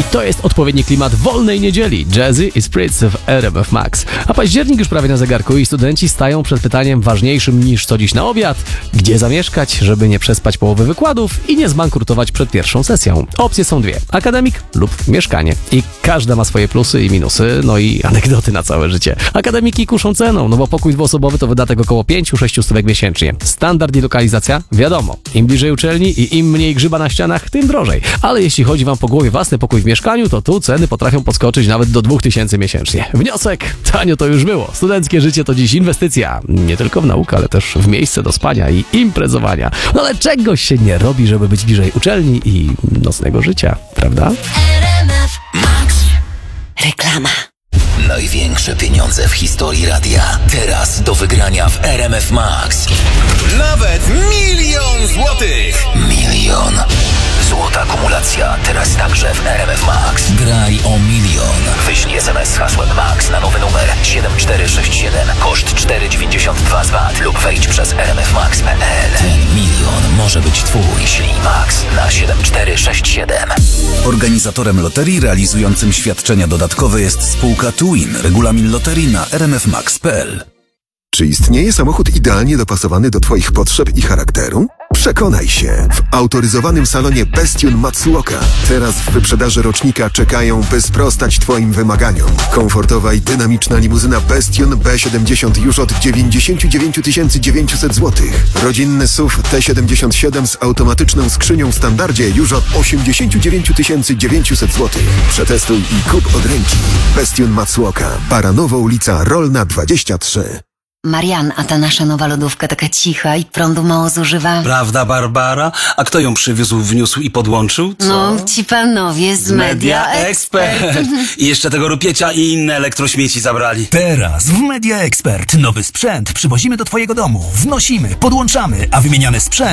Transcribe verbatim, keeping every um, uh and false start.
to jest odpowiedni klimat wolnej niedzieli. Jazzy i Spritz w R M F Max. A październik już prawie na zegarku i studenci stają przed pytaniem ważniejszym niż co dziś na obiad. Gdzie zamieszkać, żeby nie przespać połowy wykładów i nie zbankrutować przed pierwszą sesją? Opcje są dwie. Akademik lub mieszkanie. I każda ma swoje plusy i minusy, no i anegdoty na całe życie. Akademiki kuszą ceną, no bo pokój dwuosobowy to wydatek około pięć do sześciu stówek miesięcznie. Standard i lokalizacja? Wiadomo. Im bliżej uczelni i im mniej grzyba na ścianach, tym drożej. Ale jeśli chodzi wam po głowie własny pokój w mieszkaniu, to tu ceny potrafią podskoczyć nawet do dwóch tysięcy miesięcznie. Wniosek? Tanio to już było. Studenckie życie to dziś inwestycja. Nie tylko w naukę, ale też w miejsce do spania i imprezowania. No ale czegoś się nie robi, żeby być bliżej uczelni i nocnego życia, prawda? R M F Max. Reklama. Największe pieniądze w historii radia. Teraz do wygrania w R M F Max. Nawet milion złotych! Milion. Złota akumulacja. Teraz także w R M F Max. Graj o milion. Wyślij es em es z hasłem MAX na nowy numer siedem cztery sześć siedem. Koszt cztery dziewięćdziesiąt dwa z V A T lub wejdź przez r m f max kropka p l. Ten milion może być twój. Ślij MAX na siedem cztery sześć siedem. Organizatorem loterii realizującym świadczenia dodatkowe jest spółka Twin. Regulamin loterii na r m f max kropka p l. Czy istnieje samochód idealnie dopasowany do Twoich potrzeb i charakteru? Przekonaj się w autoryzowanym salonie Bestion Matsuoka. Teraz w wyprzedaży rocznika czekają, by sprostać Twoim wymaganiom. Komfortowa i dynamiczna limuzyna Bestion B siedemdziesiąt już od dziewięćdziesiąt dziewięć tysięcy dziewięćset złotych. Rodzinny S U V T siedemdziesiąt siedem z automatyczną skrzynią w standardzie już od osiemdziesiąt dziewięć tysięcy dziewięćset złotych. Przetestuj i kup od ręki. Bestion Matsuoka. Baranowa ulica Rolna dwadzieścia trzy. Marian, a ta nasza nowa lodówka taka cicha i prądu mało zużywa. Prawda, Barbara? A kto ją przywiózł, wniósł i podłączył? Co? No, ci panowie z Media Expert. I jeszcze tego rupiecia i inne elektrośmieci zabrali. Teraz w Media Expert nowy sprzęt przywozimy do Twojego domu, wnosimy, podłączamy, a wymieniany sprzęt